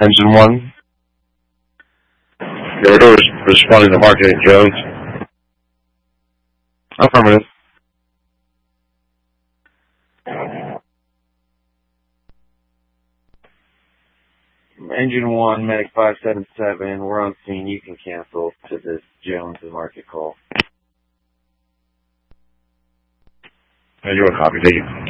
Engine 1. You're responding to Marketing Jones. Affirmative. Engine 1, Medic 577, we're on scene. You can cancel to this Jones market call. You're a copy, thank you.